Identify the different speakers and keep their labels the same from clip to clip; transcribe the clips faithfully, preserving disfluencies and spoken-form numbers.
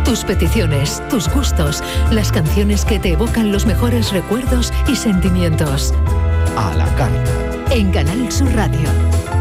Speaker 1: Tus peticiones, tus gustos, las canciones que te evocan los mejores recuerdos y sentimientos.
Speaker 2: A la carta.
Speaker 1: En Canal Sur Radio.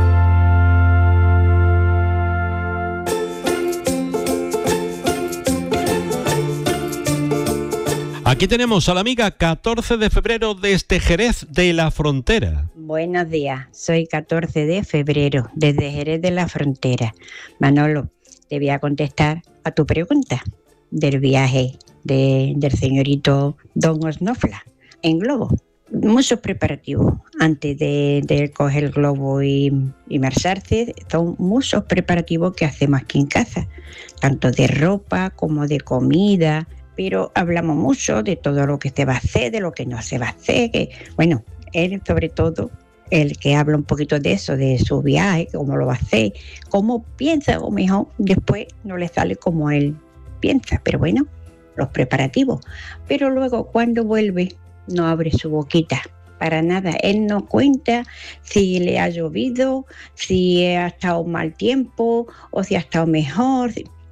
Speaker 3: Aquí tenemos a la amiga catorce de febrero desde Jerez de la Frontera.
Speaker 4: Buenos días, soy catorce de febrero desde Jerez de la Frontera. Manolo, te voy a contestar a tu pregunta del viaje de, del señorito Don Osnofla en globo. Muchos preparativos antes de, de coger el globo y, y marcharse. Son muchos preparativos que hacemos aquí en casa, tanto de ropa como de comida. Pero hablamos mucho de todo lo que se va a hacer, de lo que no se va a hacer. Que, bueno, él sobre todo, el que habla un poquito de eso, de su viaje, cómo lo va a hacer, cómo piensa, o mejor, después no le sale como él piensa. Pero bueno, los preparativos. Pero luego cuando vuelve, no abre su boquita para nada. Él no cuenta si le ha llovido, si ha estado mal tiempo o si ha estado mejor.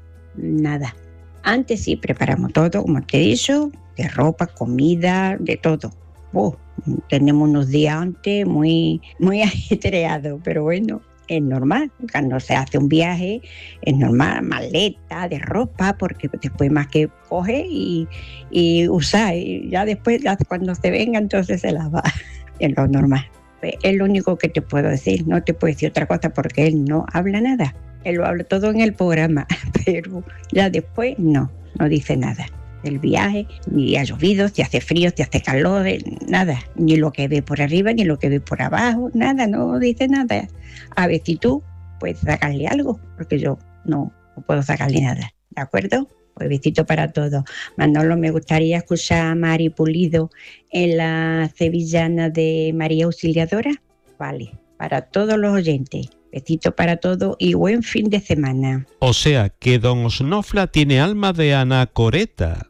Speaker 4: Nada. Antes sí preparamos todo, como te he dicho, de ropa, comida, de todo. Oh, tenemos unos días antes muy, muy ajetreados, pero bueno, es normal. Cuando se hace un viaje, es normal, maleta de ropa, porque después más que coge y, y usar, y ya después, ya cuando se venga, entonces se lava. Es lo normal. Es lo único que te puedo decir, no te puedo decir otra cosa porque él no habla nada. Él lo habla todo en el programa, pero ya después no, no dice nada. El viaje, ni ha llovido, si hace frío, si hace calor, nada. Ni lo que ve por arriba, ni lo que ve por abajo, nada, no dice nada. A ver si tú puedes sacarle algo, porque yo no, no puedo sacarle nada, ¿de acuerdo? Pues besito para todos. Manolo, me gustaría escuchar a Mari Pulido en la sevillana de María Auxiliadora. Vale, para todos los oyentes. Besito para todo y buen fin de semana.
Speaker 3: O sea que Don Osnofla tiene alma de anacoreta.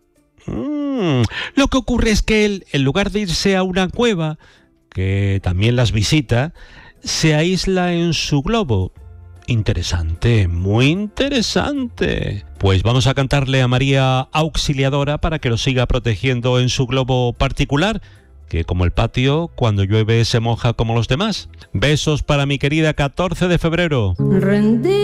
Speaker 3: Mm, lo que ocurre es que él, en lugar de irse a una cueva, que también las visita, se aísla en su globo. Interesante, muy interesante. Pues vamos a cantarle a María Auxiliadora para que lo siga protegiendo en su globo particular, que como el patio, cuando llueve se moja como los demás. Besos para mi querida catorce de febrero.
Speaker 5: Rendí